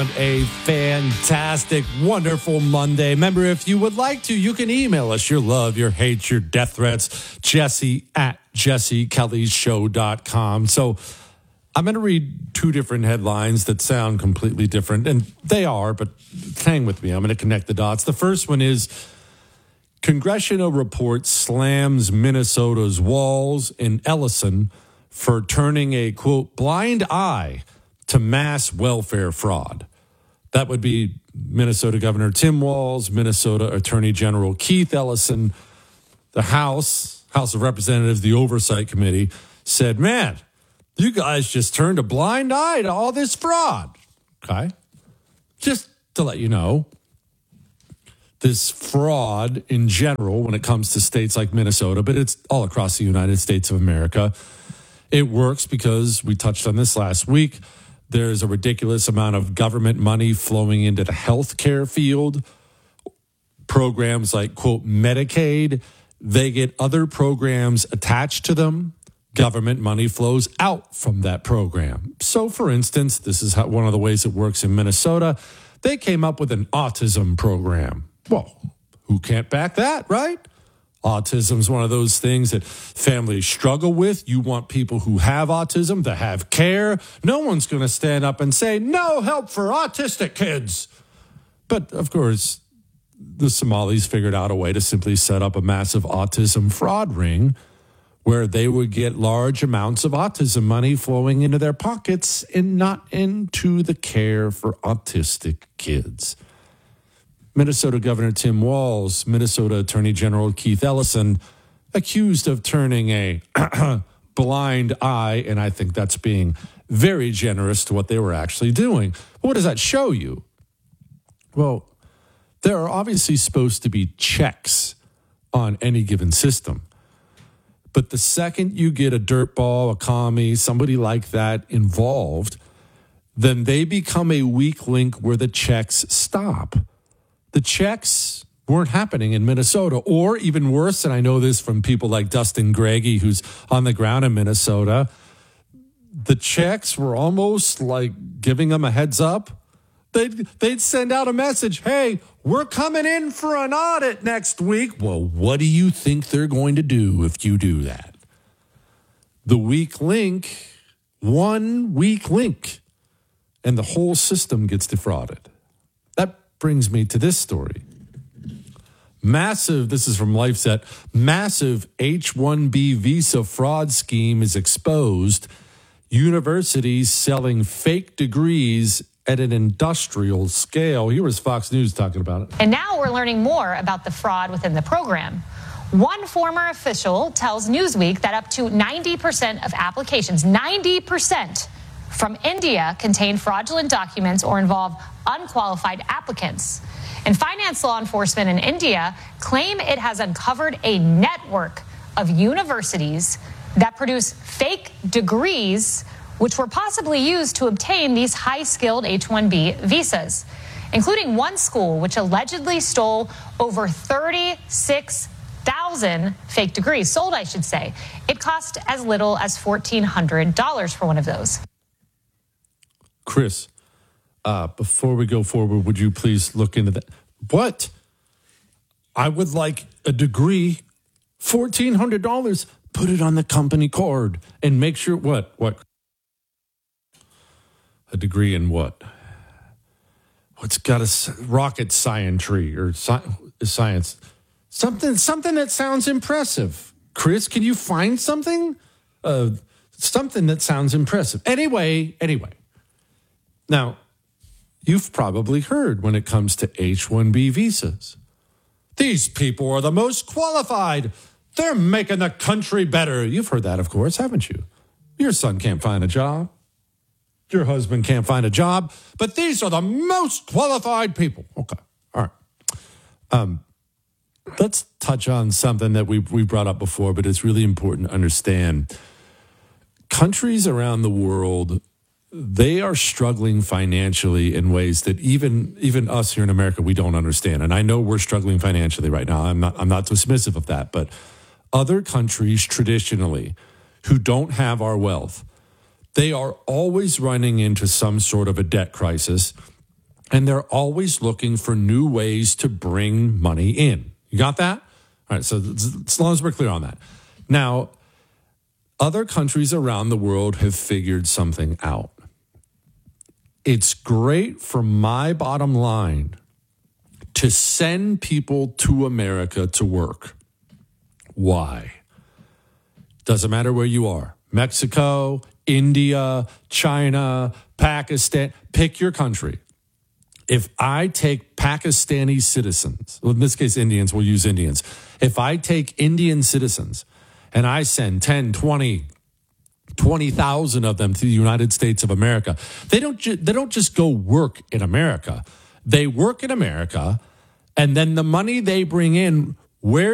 on a fantastic, wonderful Monday. Remember, if you would like to, you can email us your love, your hate, your death threats, Jesse@jessekellyshow.com. So I'm going to read two different headlines that sound completely different, and they are, but hang with me. I'm going to connect the dots. The first one is Congressional report slams Minnesota's Walz in Ellison for turning a, quote, blind eye to mass welfare fraud. That would be Minnesota Governor Tim Walz, Minnesota Attorney General Keith Ellison. The House of Representatives, the Oversight Committee, said, man, you guys just turned a blind eye to all this fraud. Okay? Just to let you know, this fraud in general when it comes to states like Minnesota, but it's all across the United States of America. It works because we touched on this last week. There's a ridiculous amount of government money flowing into the healthcare field. Programs like, quote, Medicaid, they get other programs attached to them. Government money flows out from that program. So, for instance, this is one of the ways it works in Minnesota. They came up with an autism program. Well, who can't back that, right? Autism is one of those things that families struggle with. You want people who have autism to have care. No one's going to stand up and say, no help for autistic kids. But, of course, the Somalis figured out a way to simply set up a massive autism fraud ring where they would get large amounts of autism money flowing into their pockets and not into the care for autistic kids. Minnesota Governor Tim Walz, Minnesota Attorney General Keith Ellison, accused of turning a blind eye, and I think that's being very generous to what they were actually doing. But what does that show you? Well, there are obviously supposed to be checks on any given system. But the second you get a dirtball, a commie, somebody like that involved, then they become a weak link where the checks stop. The checks weren't happening in Minnesota, or even worse, and I know this from people like Dustin Greggy, who's on the ground in Minnesota, the checks were almost like giving them a heads up. They'd send out a message, hey, we're coming in for an audit next week. Well, what do you think they're going to do if you do that? The weak link, one weak link, and the whole system gets defrauded. That brings me to this story. Massive, this is from LifeSet, massive H-1B visa fraud scheme is exposed. Universities selling fake degrees at an industrial scale. Here was Fox News talking about it. And now we're learning more about the fraud within the program. One former official tells Newsweek that up to 90% of applications, 90% from India contain fraudulent documents or involve unqualified applicants. And finance law enforcement in India claim it has uncovered a network of universities that produce fake degrees which were possibly used to obtain these high-skilled H-1B visas, including one school which allegedly stole over 36,000 fake degrees, sold, I should say. It cost as little as $1,400 for one of those. Chris, before we go forward, would you please look into that? What? I would like a degree, $1,400. Put it on the company card and make sure what? A degree in what? What's got a rocket scientry or science? Something that sounds impressive. Chris, can you find something? Something that sounds impressive. Anyway. Now, you've probably heard when it comes to H-1B visas. These people are the most qualified. They're making the country better. You've heard that, of course, haven't you? Your son can't find a job. Your husband can't find a job. But these are the most qualified people. Okay. All right. Let's touch on something that we brought up before, but it's really important to understand. Countries around the world, they are struggling financially in ways that even us here in America, we don't understand. And I know we're struggling financially right now. I'm not dismissive of that. But other countries traditionally who don't have our wealth, they are always running into some sort of a debt crisis. And they're always looking for new ways to bring money in. You got that? All right, so as long as we're clear on that. Now, other countries around the world have figured something out. It's great for my bottom line to send people to America to work. Why? Doesn't matter where you are. Mexico, India, China, Pakistan, pick your country. If I take Pakistani citizens, well, in this case, Indians, we'll use Indians. If I take Indian citizens and I send 10, 20, 20,000 of them to the United States of America, they don't just go work in America. They work in America, and then the money they bring in, where